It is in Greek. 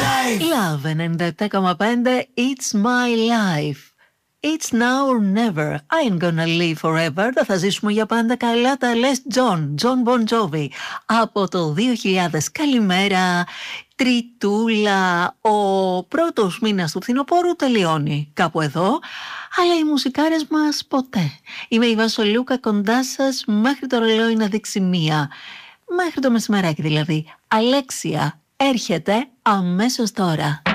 Love 97,5. It's my life. It's now or never. I ain't gonna live forever. Δεν θα ζήσουμε για πάντα καλά. Τα λες John Bon Jovi. Από το 2000. Καλημέρα. Τριτούλα. Ο πρώτος μήνας του φθινοπόρου τελειώνει κάπου εδώ. Αλλά οι μουσικάρες μας ποτέ. Είμαι η Βασολούκα, κοντά σας μέχρι το ρολόι να δείξει 1. Μέχρι το μεσημεράκι δηλαδή. Αλέξια έρχεται αμέσως τώρα.